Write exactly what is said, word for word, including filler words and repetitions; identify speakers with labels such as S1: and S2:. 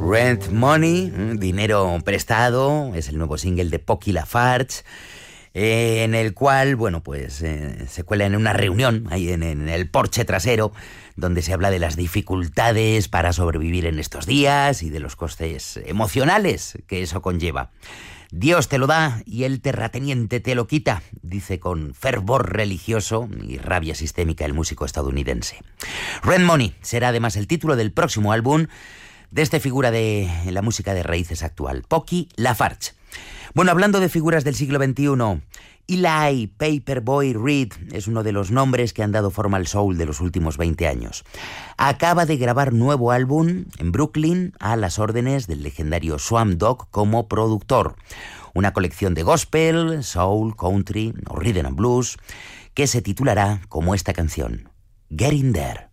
S1: Rent Money, dinero prestado, es el nuevo single de Pocky Lafarge, eh, en el cual, bueno, pues eh, se cuela en una reunión ahí en, en el porche trasero, donde se habla de las dificultades para sobrevivir en estos días y de los costes emocionales que eso conlleva. Dios te lo da y el terrateniente te lo quita, dice con fervor religioso y rabia sistémica el músico estadounidense. Rent Money será además el título del próximo álbum de esta figura de la música de raíces actual, Pocky Lafarge. Bueno, hablando de figuras del siglo veintiuno, Eli Paperboy Reed es uno de los nombres que han dado forma al soul de los últimos veinte años. Acaba de grabar nuevo álbum en Brooklyn a las órdenes del legendario Swamp Dogg como productor. Una colección de gospel, soul, country o rhythm and blues que se titulará como esta canción, Getting There.